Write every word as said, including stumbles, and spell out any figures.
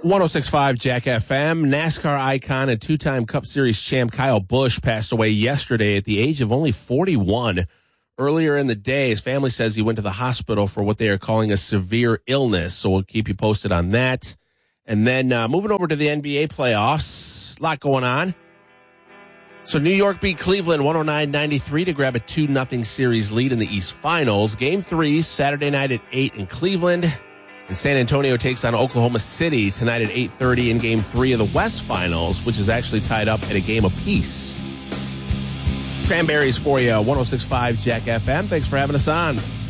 one oh six point five Jack F M. NASCAR icon and two-time Cup Series champ Kyle Busch passed away yesterday at the age of only forty-one. Earlier in the day, his family says he went to the hospital for what they are calling a severe illness, so we'll keep you posted on that. And then uh, moving over to the N B A playoffs, a lot going on. So New York beat Cleveland one oh nine ninety-three to grab a two nothing series lead in the East Finals. Game three, Saturday night at eight in Cleveland. And San Antonio takes on Oklahoma City tonight at eight thirty in Game three of the West Finals, which is actually tied up at a game apiece. Cranberries for you, one oh six point five Jack F M. Thanks for having us on.